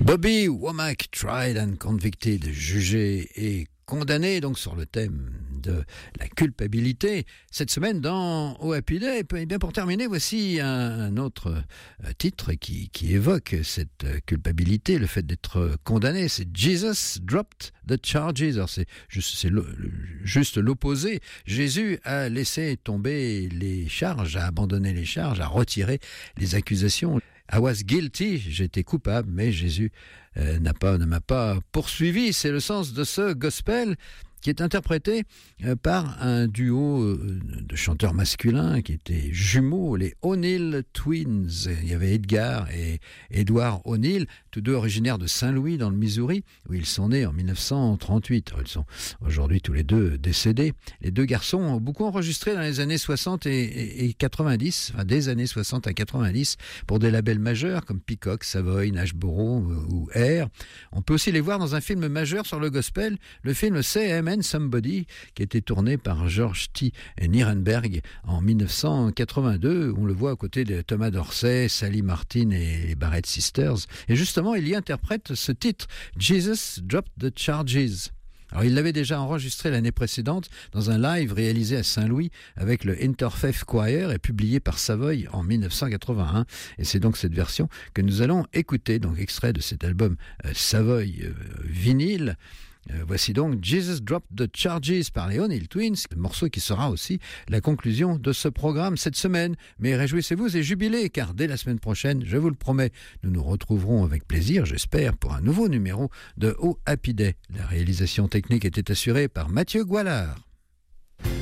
Bobby Womack, tried and convicted, jugé et condamné donc sur le thème de la culpabilité. Cette semaine dans Oh Happy Day, et bien pour terminer, voici un autre titre qui évoque cette culpabilité, le fait d'être condamné. C'est Jesus dropped the charges. Alors c'est juste l'opposé. Jésus a laissé tomber les charges, a abandonné les charges, a retiré les accusations. I was guilty, j'étais coupable, mais Jésus ne m'a pas poursuivi. C'est le sens de ce gospel qui est interprété par un duo de chanteurs masculins qui étaient jumeaux, les O'Neill Twins. Il y avait Edgar et Edward O'Neill, tous deux originaires de Saint-Louis dans le Missouri, où ils sont nés en 1938. Ils sont aujourd'hui tous les deux décédés. Les deux garçons ont beaucoup enregistré dans les années 60 et 90, enfin des années 60 à 90, pour des labels majeurs comme Peacock, Savoy, Nashboro ou Air. On peut aussi les voir dans un film majeur sur le gospel, le film Say Amen Somebody, qui a été tourné par George T. Nirenberg en 1982. On le voit aux côtés de Thomas Dorsey, Sally Martin et les Barrett Sisters. Et justement, il y interprète ce titre, Jesus Dropped the Charges. Alors, il l'avait déjà enregistré l'année précédente dans un live réalisé à Saint-Louis avec le Interfaith Choir et publié par Savoy en 1981. Et c'est donc cette version que nous allons écouter, donc extrait de cet album Savoy vinyle. Voici donc Jesus Dropped the Charges par les O'Neill Twins, le morceau qui sera aussi la conclusion de ce programme cette semaine. Mais réjouissez-vous et jubilez, car dès la semaine prochaine, je vous le promets, nous nous retrouverons avec plaisir, j'espère, pour un nouveau numéro de Oh Happy Day. La réalisation technique était assurée par Mathieu Goualard.